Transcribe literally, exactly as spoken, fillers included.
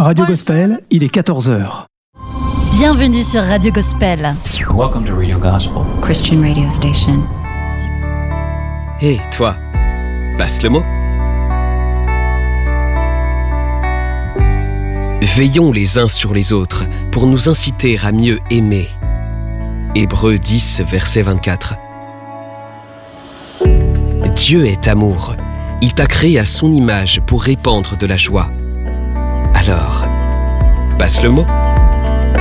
Radio Gospel, il est quatorze heures. Bienvenue sur Radio Gospel. Welcome to Radio Gospel. Christian radio station. Hé, hey, toi, passe le mot. Veillons les uns sur les autres pour nous inciter à mieux aimer. Hébreux dix, verset vingt-quatre. Dieu est amour. Il t'a créé à son image pour répandre de la joie. Alors, passe le mot.